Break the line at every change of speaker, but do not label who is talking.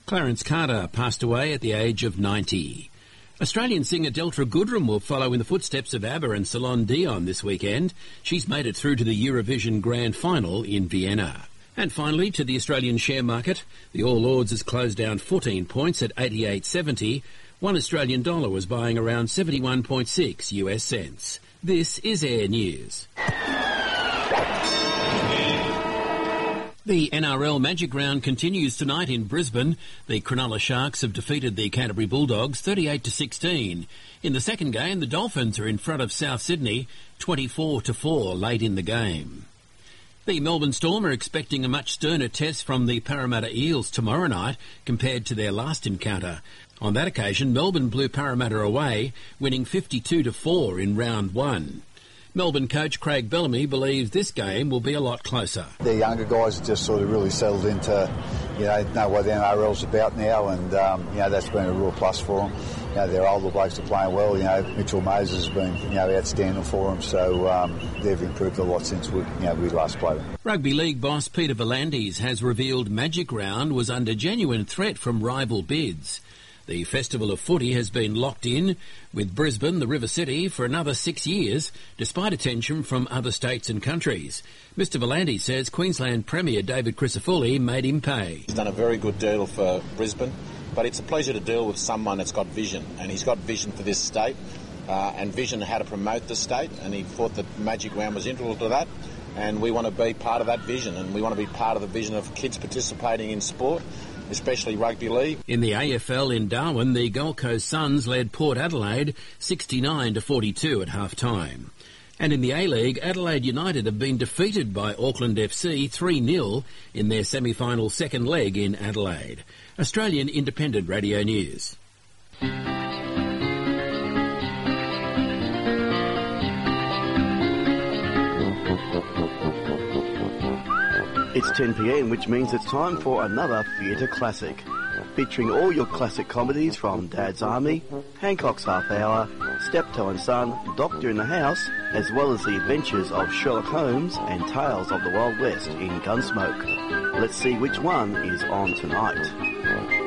Clarence Carter passed away at the age of 90. Australian singer Delta Goodrem will follow in the footsteps of ABBA and Celine Dion this weekend. She's made it through to the Eurovision Grand Final in Vienna. And finally, to the Australian share market. The All Ords has closed down 14 points at 88.70. One Australian dollar was buying around 71.6 US cents. This is Air News. The NRL Magic Round continues tonight in Brisbane. The Cronulla Sharks have defeated the Canterbury Bulldogs 38-16. In the second game, the Dolphins are in front of South Sydney 24-4 late in the game. The Melbourne Storm are expecting a much sterner test from the Parramatta Eels tomorrow night compared to their last encounter. On that occasion, Melbourne blew Parramatta away, winning 52-4 in round one. Melbourne coach Craig Bellamy believes this game will be a lot closer.
The younger guys have just sort of really settled into, know what the NRL's about now, and, that's been a real plus for them. Their older blokes are playing well. Mitchell Moses has been, outstanding for them, so they've improved a lot since we last played them.
Rugby League boss Peter V'landys has revealed Magic Round was under genuine threat from rival bids. The Festival of Footy has been locked in with Brisbane, the River City, for another 6 years, despite attention from other states and countries. Mr V'landys says Queensland Premier David Crisafulli made him pay.
He's done a very good deal for Brisbane, but it's a pleasure to deal with someone that's got vision, and he's got vision for this state and vision how to promote the state, and he thought that Magic Round was integral to that, and we want to be part of that vision, and we want to be part of the vision of kids participating in sport, especially rugby league.
In the AFL in Darwin, the Gold Coast Suns led Port Adelaide 69-42 at half-time. And in the A-League, Adelaide United have been defeated by Auckland FC 3-0 in their semi-final second leg in Adelaide. Australian Independent Radio News.
It's 10 p.m, which means it's time for another Theatre Classic, featuring all your classic comedies from Dad's Army, Hancock's Half Hour, Steptoe and Son, Doctor in the House, as well as the adventures of Sherlock Holmes and Tales of the Wild West in Gunsmoke. Let's see which one is on tonight.